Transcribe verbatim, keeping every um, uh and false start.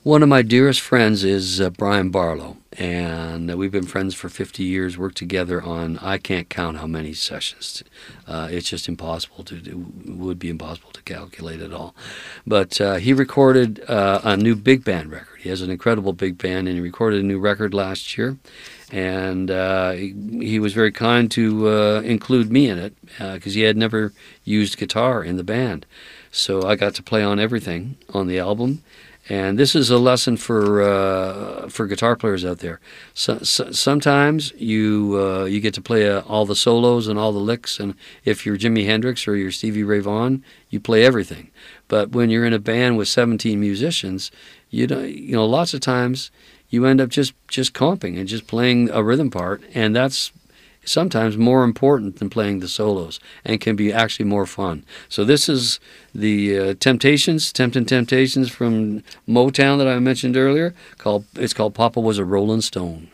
One of my dearest friends is uh, Brian Barlow, and uh, we've been friends for fifty years, worked together on, I can't count how many sessions. Uh, it's just impossible to do, would be impossible to calculate it all. But uh, he recorded uh, a new big band record. He has an incredible big band, and he recorded a new record last year. And uh, he, he was very kind to uh, include me in it because uh, he had never used guitar in the band. So I got to play on everything on the album. And this is a lesson for uh, for guitar players out there. So, so, sometimes you uh, you get to play uh, all the solos and all the licks, and if you're Jimi Hendrix or you're Stevie Ray Vaughan, you play everything. But when you're in a band with seventeen musicians, you know, you know, lots of times you end up just just comping and just playing a rhythm part, and that's sometimes more important than playing the solos and can be actually more fun. So this is the uh, Temptations, Temptin' Temptations from Motown that I mentioned earlier. Called It's called Papa Was a Rolling Stone.